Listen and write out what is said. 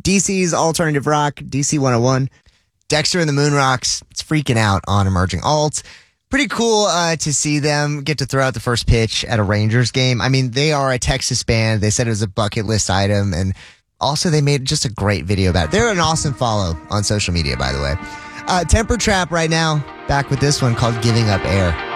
DC's alternative rock, DC 101. Dexter and the Moon Rocks, it's freaking out on emerging alts. Pretty cool to see them get to throw out the first pitch at a Rangers game. I mean, they are a Texas band. They said it was a bucket list item, and also they made just a great video about it. They're an awesome follow on social media, by the way. Temper Trap right now, back with this one called Giving Up Air.